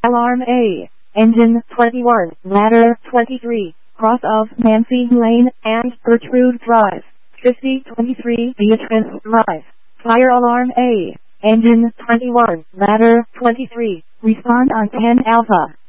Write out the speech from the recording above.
Alarm A. Engine 21, ladder 23, cross of Nancy Lane and Gertrude Drive, 5023 Beatrice Drive. Fire alarm A. Engine 21, ladder 23, respond on 10 Alpha.